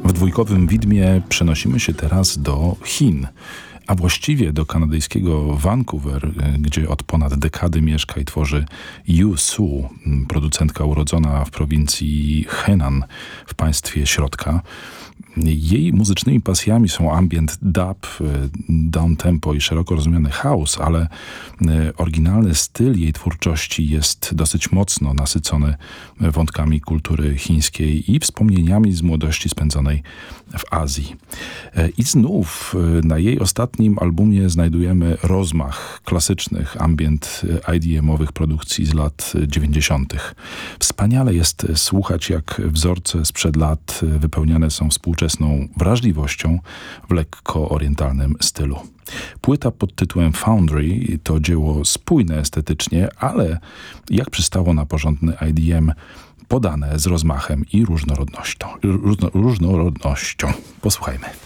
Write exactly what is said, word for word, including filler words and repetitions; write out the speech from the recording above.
W dwójkowym widmie przenosimy się teraz do Chin, a właściwie do kanadyjskiego Vancouver, gdzie od ponad dekady mieszka i tworzy Yu Su, producentka urodzona w prowincji Henan w państwie środka. Jej muzycznymi pasjami są ambient dub, downtempo i szeroko rozumiany house, ale oryginalny styl jej twórczości jest dosyć mocno nasycony wątkami kultury chińskiej i wspomnieniami z młodości spędzonej w Azji. I znów na jej ostatnim albumie znajdujemy rozmach klasycznych ambient I D M-owych produkcji z lat dziewięćdziesiątych. Wspaniale jest słuchać, jak wzorce sprzed lat wypełniane są współczesną wrażliwością w lekko orientalnym stylu. Płyta pod tytułem Foundry to dzieło spójne estetycznie, ale jak przystało na porządny I D M, podane z rozmachem i różnorodnością. Różno, różnorodnością. Posłuchajmy.